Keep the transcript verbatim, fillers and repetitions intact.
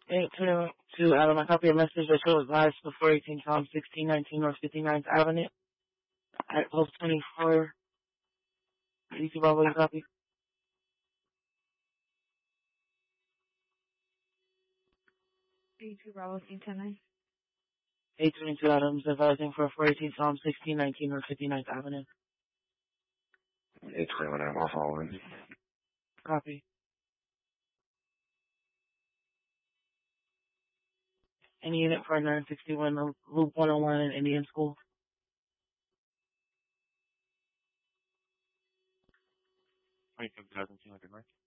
eight twenty-two, out of my copy of message that shows live to four eighteen Tom sixteen nineteen North fifty-ninth Avenue at post twenty-four. You see Bravo, you copy? eighty-two Bravo, C ten nine. eight twenty-two Adams advising for four eighteen Tom sixteen nineteen North fifty-ninth Avenue. eight twenty-one, I'm off all in. Copy. Any unit for nine sixty-one Loop one oh one in Indian School? twenty-seven thousand two hundred, right?